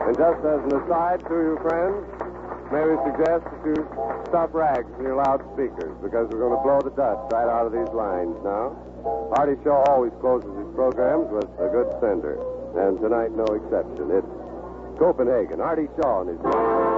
And just as an aside to you friends, may we suggest that you stop rags in your loudspeakers because we're going to blow the dust right out of these lines now. Artie Shaw always closes his programs with a good sender, and tonight no exception. It's Copenhagen. Artie Shaw and his